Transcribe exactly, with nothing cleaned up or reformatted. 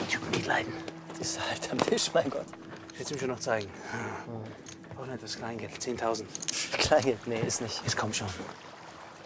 nicht über Mitleiden. Die ist halt am Tisch, mein Gott. Ich will es ihm schon noch zeigen. Ich brauche nicht das Kleingeld, zehntausend. Kleingeld? Nee, ist nicht. Jetzt komm schon.